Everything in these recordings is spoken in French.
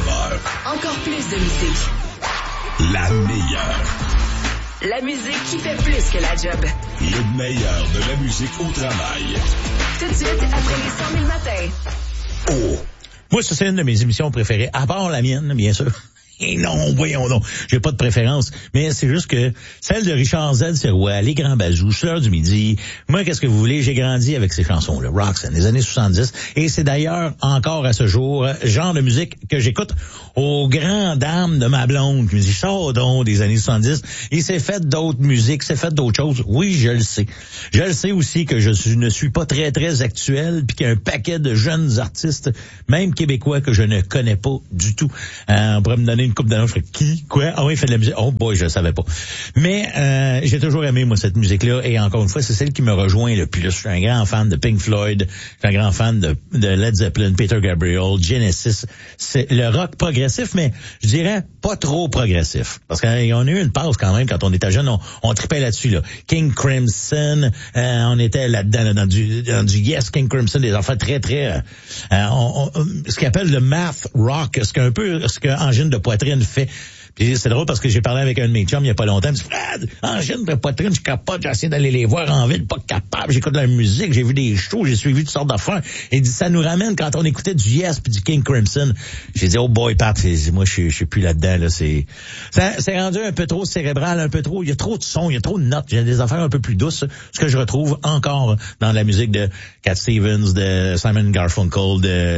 19h. Encore plus de musique. La meilleure. La musique qui fait plus que la job. Le meilleur de la musique au travail. Tout de suite, après les 100 000 matins. Oh! Moi, ça, c'est une de mes émissions préférées, à part la mienne, bien sûr. Et non, voyons donc, j'ai pas de préférence, mais c'est juste que celle de Richard Z. Sirois, Les Grands Bazous, L'heure du midi, moi, qu'est-ce que vous voulez, j'ai grandi avec ces chansons-là, Roxanne, les années 70, et c'est d'ailleurs encore à ce jour, genre de musique que j'écoute aux grandes dames de ma blonde, qui me dit, sors donc des années 70, il s'est fait d'autres musiques, s'est fait d'autres choses, oui, je le sais. Je le sais aussi que ne suis pas très, très actuel, puis qu'il y a un paquet de jeunes artistes, même québécois, que je ne connais pas du tout. On pourrait me donner une coupe d'annonce, je ferais qui? Quoi? Ah oui, il fait de la musique. Oh boy, je le savais pas. Mais j'ai toujours aimé, moi, cette musique-là, et encore une fois, c'est celle qui me rejoint le plus. Je suis un grand fan de Pink Floyd, je suis un grand fan de Led Zeppelin, Peter Gabriel, Genesis. C'est le rock progressif, mais je dirais pas trop progressif. Parce qu'on a eu une pause quand même, quand on était jeune, on tripait là-dessus, là. King Crimson, on était là-dedans, dans du Yes, King Crimson, des enfants très, très, ce qu'ils appellent le math rock, ce qu'Angine de Poitrine fait. Puis c'est drôle parce que j'ai parlé avec un de mes chums il y a pas longtemps. Il me dit, Fred, Angine de Poitrine, je suis capable, j'ai essayé d'aller les voir en ville, pas capable, j'écoute de la musique, j'ai vu des shows, j'ai suivi toutes sortes d'affaires. Il dit, ça nous ramène quand on écoutait du Yes puis du King Crimson. J'ai dit, oh boy, Pat, moi je suis plus là-dedans, là, c'est rendu un peu trop cérébral, un peu trop, il y a trop de sons, il y a trop de notes, il y a des affaires un peu plus douces, ce que je retrouve encore dans la musique de Cat Stevens, de Simon Garfunkel,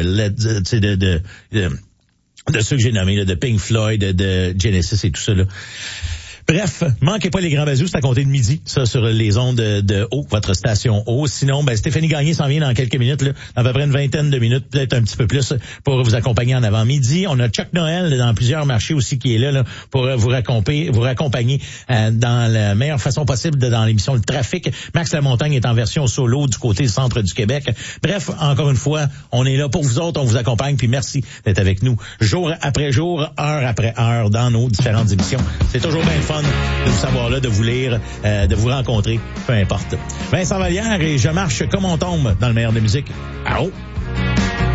de ceux que j'ai nommés, là, de Pink Floyd, de Genesis et tout ça, là. Bref, manquez pas les Grands Bazous, c'est à compter de midi, ça, sur les ondes de O, votre station O. Sinon, Stéphanie Gagné s'en vient dans quelques minutes, là, à peu près une vingtaine de minutes, peut-être un petit peu plus, pour vous accompagner en avant-midi. On a Chuck Noël dans plusieurs marchés aussi qui est là pour vous raccompagner dans la meilleure façon possible dans l'émission Le Trafic. Max Lamontagne est en version solo du côté centre du Québec. Bref, encore une fois, on est là pour vous autres, on vous accompagne, puis merci d'être avec nous jour après jour, heure après heure, dans nos différentes émissions. C'est toujours bien le fun de vous savoir là, de vous lire, de vous rencontrer, peu importe. Vincent Vallière et Je marche comme on tombe dans le meilleur de musique. Ah oh!